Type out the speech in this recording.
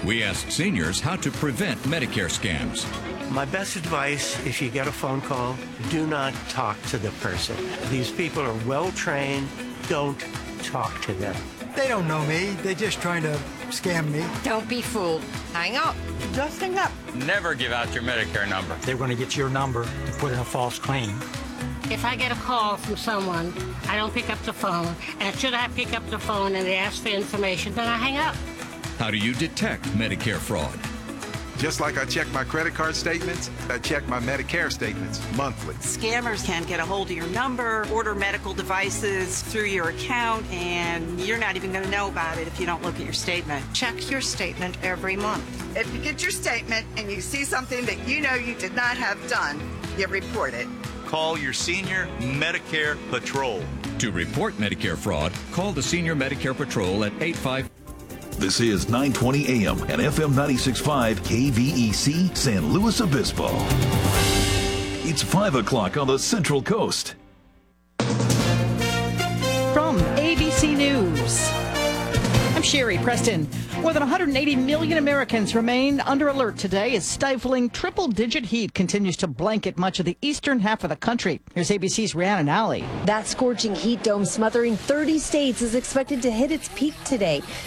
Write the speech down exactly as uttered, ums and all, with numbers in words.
We ask seniors how to prevent Medicare scams. My best advice, if you get a phone call, do not talk to the person. These people are well trained. Don't talk to them. They don't know me. They're just trying to scam me. Don't be fooled. Hang up. Just hang up. Never give out your Medicare number. They're going to get your number to put in a false claim. If I get a call from someone, I don't pick up the phone. And should I pick up the phone and they ask for information, then I hang up. How do you detect Medicare fraud? Just like I check my credit card statements, I check my Medicare statements monthly. Scammers can get a hold of your number, order medical devices through your account, and you're not even going to know about it if you don't look at your statement. Check your statement every month. If you get your statement and you see something that you know you did not have done, you report it. Call your Senior Medicare Patrol. To report Medicare fraud, call the Senior Medicare Patrol at eight five. This is nine twenty A M and F M ninety-six point five K V E C San Luis Obispo. It's five o'clock on the Central Coast. From A B C News, I'm Sherry Preston. More than one hundred eighty million Americans remain under alert today as stifling triple-digit heat continues to blanket much of the eastern half of the country. Here's A B C's Rhiannon Alley. That scorching heat dome smothering thirty states is expected to hit its peak today.